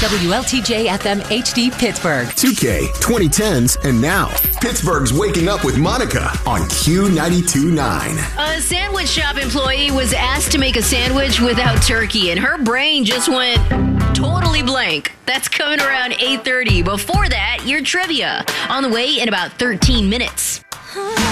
WLTJ FM HD Pittsburgh. 2K, 2010s, and now. Pittsburgh's Waking Up with Monica on Q92.9. A sandwich shop employee was asked to make a sandwich without turkey, and her brain just went totally blank. That's coming around 8:30. Before that, your trivia on the way in about 13 minutes.